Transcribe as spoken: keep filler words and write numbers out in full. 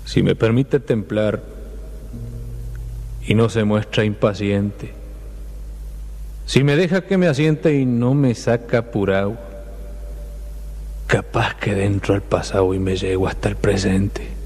si me permite templar y no se muestra impaciente, si me deja que me asiente y no me saca apurado, capaz que dentro al pasado y me llego hasta el presente.